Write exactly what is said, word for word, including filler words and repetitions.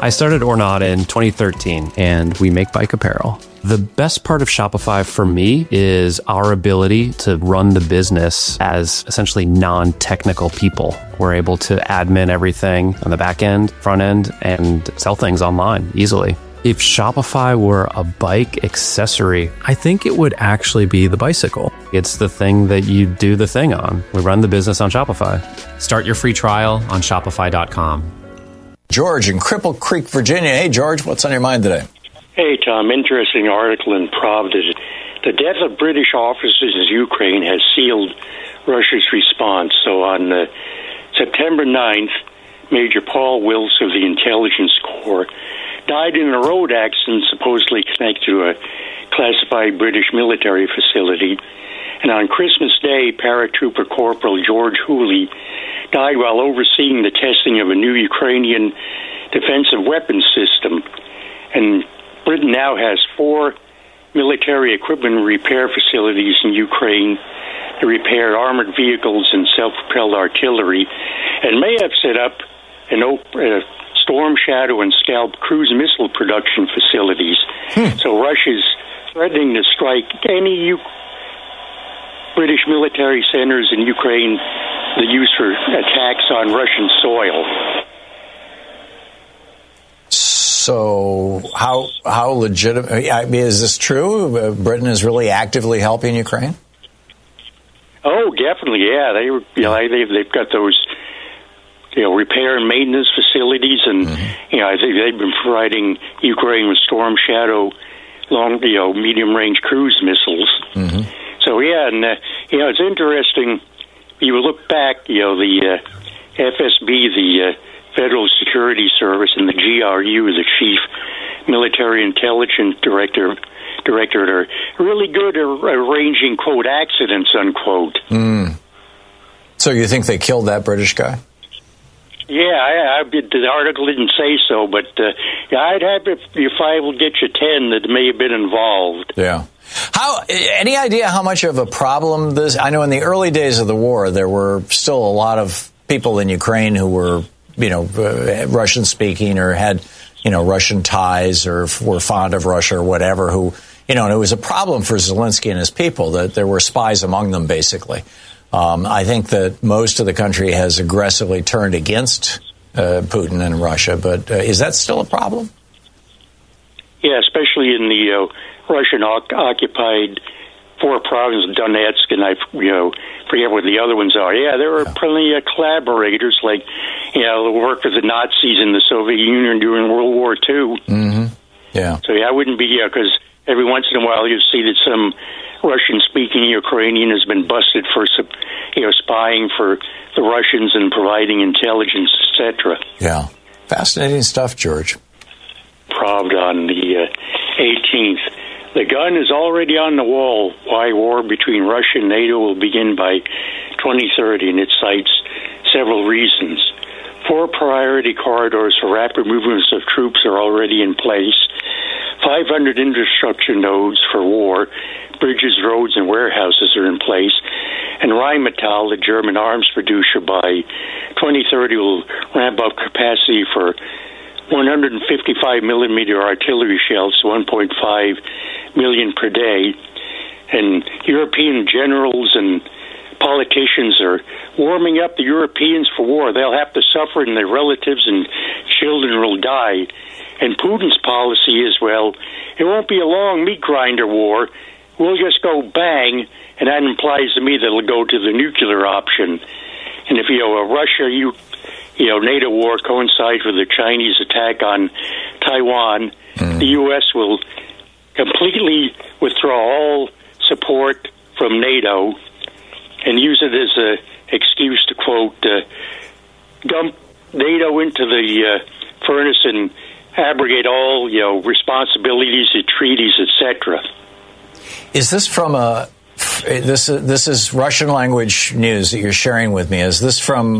I started Ornata in twenty thirteen, and we make bike apparel. The best part of Shopify for me is our ability to run the business as essentially non-technical people. We're able to admin everything on the back end, front end, and sell things online easily. If Shopify were a bike accessory, I think it would actually be the bicycle. It's the thing that you do the thing on. We run the business on Shopify. Start your free trial on shopify dot com. George in Cripple Creek, Virginia. Hey, George, what's on your mind today? Hey, Tom, interesting article in Providence. The death of British officers in Ukraine has sealed Russia's response. So on uh, September ninth, Major Paul Wills of the Intelligence Corps died in a road accident supposedly connected to a classified British military facility. And on Christmas Day, Paratrooper Corporal George Hooley died while overseeing the testing of a new Ukrainian defensive weapons system. And Britain now has four military equipment repair facilities in Ukraine to repair armored vehicles and self-propelled artillery, and may have set up an op- uh, Storm Shadow and Scalp cruise missile production facilities. Hmm. So Russia's threatening to strike any U- British military centers in Ukraine that used for attacks on Russian soil. So how how legitimate, I mean, is this true? Uh, Britain is really actively helping Ukraine? Oh, definitely, yeah. They were, you know, they've they've got those, you know, repair and maintenance facilities, and mm-hmm. you know, I think they've been providing Ukraine with Storm Shadow, long, you know, medium range cruise missiles. Mm-hmm. So yeah, and uh, you know, it's interesting. You look back, you know, the uh, F S B, the uh, Federal Security Service, and the G R U, the Chief Military Intelligence Director, Directorate, are really good at arranging, quote, accidents, unquote. Mm. So you think they killed that British guy? Yeah, I, I, the article didn't say so, but uh, yeah, I'd have, if, if I will get you ten that may have been involved. Yeah. How? Any idea how much of a problem this? I know in the early days of the war, there were still a lot of people in Ukraine who were, you know, uh, Russian speaking or had, you know, Russian ties or were fond of Russia or whatever, who, you know, and it was a problem for Zelensky and his people that there were spies among them, basically. Um, I think that most of the country has aggressively turned against uh, Putin and Russia, but uh, is that still a problem? Yeah, especially in the uh, Russian-occupied four provinces, Donetsk, and I, you know, forget what the other ones are. Yeah, there were yeah. plenty of collaborators, like, you know, who worked with the Nazis in the Soviet Union during World War Two. Mm-hmm. Yeah. So yeah, I wouldn't be, yeah, because every once in a while you see that some Russian-speaking Ukrainian has been busted for, you know, spying for the Russians and providing intelligence, et cetera. Yeah, fascinating stuff, George. Proved on the uh, eighteenth. The gun is already on the wall. Why war between Russia and NATO will begin by twenty thirty, and it cites several reasons. Four priority corridors for rapid movements of troops are already in place. five hundred infrastructure nodes for war. Bridges, roads, and warehouses are in place. And Rheinmetall, the German arms producer, by twenty thirty will ramp up capacity for one hundred fifty-five millimeter artillery shells to one point five million per day. And European generals and politicians are warming up the Europeans for war. They'll have to suffer, and their relatives and children will die. And Putin's policy is, well, it won't be a long meat grinder war. We'll just go bang, and that implies to me that it'll go to the nuclear option. And if, you know, a Russia, you, you know, NATO war coincides with the Chinese attack on Taiwan, mm. the U S will completely withdraw all support from NATO and use it as an excuse to, quote, uh, dump NATO into the uh, furnace and abrogate all, you know, responsibilities, treaties, et cetera. Is this from a, this, this is Russian language news that you're sharing with me. Is this from